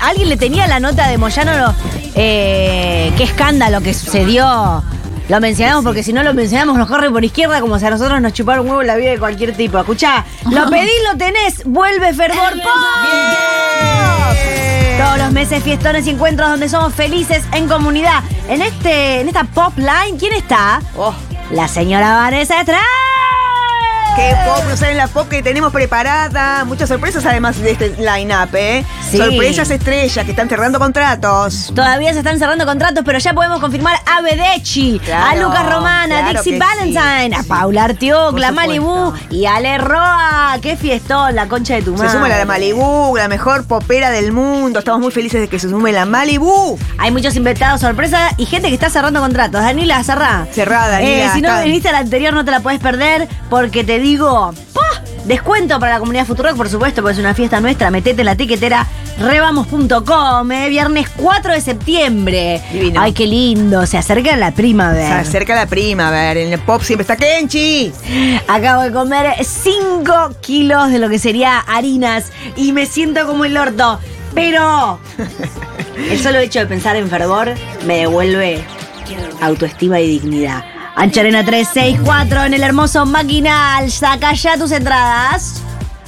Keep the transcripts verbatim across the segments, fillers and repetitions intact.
¿Alguien le tenía la nota de Moyano? Eh, qué escándalo que sucedió. Lo mencionamos porque si no lo mencionamos nos corre por izquierda como si a nosotros nos chuparon un huevo la vida de cualquier tipo. Escuchá, lo pedís, lo tenés, vuelve Fervor Pop. Todos los meses fiestones y encuentros donde somos felices en comunidad. En este, en esta Pop Line, ¿quién está? Oh. La señora Vanessa Estrada. Qué pop, no saben la pop que tenemos preparada. Muchas sorpresas además de este line-up, ¿eh? Sí. Sorpresas estrellas que están cerrando contratos. Todavía se están cerrando contratos, pero ya podemos confirmar a Bedechi, Claro, a Lucas Román, a claro Dixie que Valentine, sí, a sí. Paula Artiok, Por la supuesto. Malibu y a Ale Roa. ¡Qué fiestón! La concha de tu madre. Se suma la Malibu, la mejor popera del mundo. Estamos muy felices de que se sume la Malibu. Hay muchos invitados sorpresa y gente que está cerrando contratos. Daniela, cerrá. Cerrada, Daniela, Eh, si no acá. viniste a la anterior no te la puedes perder porque te digo... ¡pah! Descuento para la comunidad Futurock, por supuesto, porque es una fiesta nuestra. Metete en la tiquetera rebamos punto com, eh, viernes cuatro de septiembre. Divino. Ay, qué lindo. Se acerca la Se primavera. acerca la primavera. En el pop siempre está Kenchi. Acabo de comer cinco kilos de lo que sería harinas y me siento como el orto. Pero el solo hecho de pensar en Fervor me devuelve autoestima y dignidad. Ancha Arena trescientos sesenta y cuatro en el hermoso Maquinal. Saca ya tus entradas.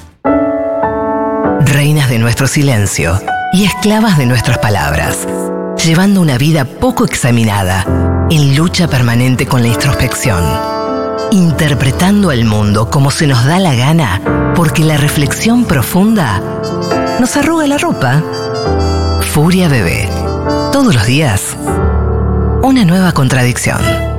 Reinas de nuestro silencio y esclavas de nuestras palabras, llevando una vida poco examinada, en lucha permanente con la introspección, interpretando al mundo como se nos da la gana, porque la reflexión profunda nos arruga la ropa. Furia Bebé. Todos los días, una nueva contradicción.